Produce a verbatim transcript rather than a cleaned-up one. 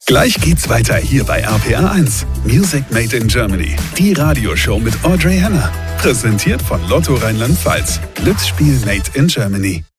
Gleich geht's weiter hier bei R P R eins. Music Made in Germany. Die Radioshow mit Audrey Henner. Präsentiert von Lotto Rheinland-Pfalz. Glücksspiel Made in Germany.